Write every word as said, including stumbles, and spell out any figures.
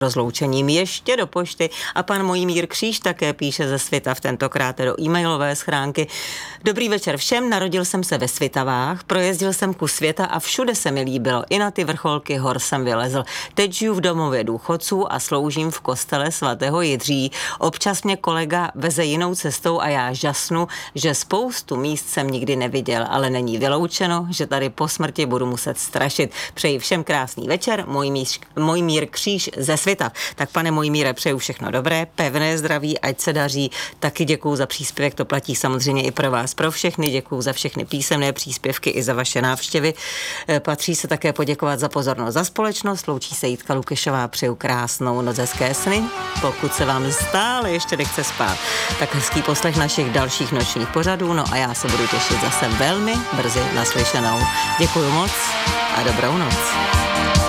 rozloučením ještě do pošty a pan Mojmír Kříž také píše ze Svitav, tentokrát do e-mailové schránky. Dobrý večer všem, narodil jsem se ve Svitavách, projezdil jsem kus světa a všude se mi líbilo, i na ty vrcholky hor jsem vylezl. Teď žiju v domově důchodců a sloužím v kostele svatého Jidří. Občas mě kolega veze jinou cestou a já žasnu, že spoustu míst jsem nikdy neviděl, ale není vyloučeno, že tady po smrti budu muset strašit. Přeji všem krásný večer, Mojmír Kříž ze Svitav. Tak pane Mojmíre, přeju všechno dobré, pevné zdraví, ať se daří. Taky děkuju za příspěvek, to platí samozřejmě i pro vás, pro všechny. Děkuju za všechny písemné příspěvky i za vaše návštěvy. Patří se také poděkovat za pozornost, za společnost. Loučí se Jitka Lukešová, přeju krásnou noc, hezké sny. Pokud se vám stále ještě nechce spát, tak hezký poslech našich dalších nočních pořadů. No a já se budu těšit zase velmi brzy naslyšenou. Děkuju moc a dobrou noc.